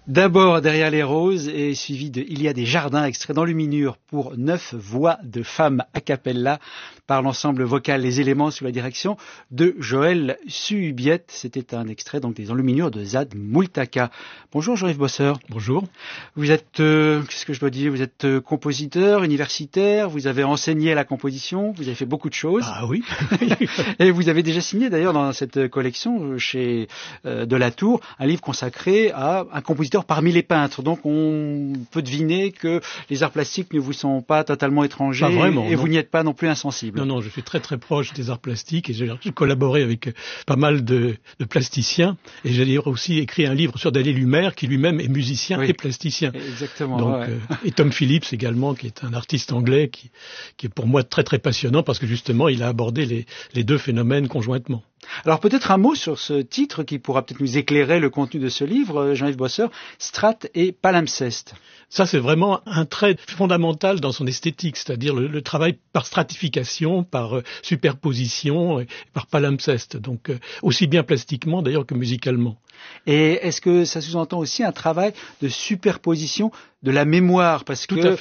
D'abord Derrière les roses et suivi de Il y a des jardins, extrait d'Enluminure pour 9 voix de femmes a cappella par l'ensemble vocal Les Éléments sous la direction de Joël Suhubiette. C'était un extrait donc des Enluminures de Zad Moultaka. Bonjour Jean-Yves Bosseur. Bonjour. Vous êtes, qu'est-ce que je dois dire, vous êtes compositeur, universitaire, vous avez enseigné la composition, vous avez fait beaucoup de choses. Ah oui. Et vous avez déjà signé d'ailleurs dans cette collection chez de la Tour un livre consacré à un compositeur parmi les peintres. Donc on peut deviner que les arts plastiques ne vous sont pas totalement étrangers. Pas vraiment, et non. vous n'y êtes pas non plus insensible. Non, je suis très très proche des arts plastiques et j'ai collaboré avec pas mal de plasticiens et j'ai d'ailleurs aussi écrit un livre sur Daniel Humer qui lui-même est musicien et plasticien. Exactement. Donc, ouais. Et Tom Phillips également qui est un artiste anglais qui est pour moi très très passionnant parce que justement il a abordé les deux phénomènes conjointement. Alors peut-être un mot sur ce titre qui pourra peut-être nous éclairer le contenu de ce livre, Jean-Yves Bosseur, Strat et Palimpseste. Ça, c'est vraiment un trait fondamental dans son esthétique, c'est-à-dire le travail par stratification, par superposition et par palimpseste, donc aussi bien plastiquement d'ailleurs que musicalement. Et est-ce que ça sous-entend aussi un travail de superposition de la mémoire, parce que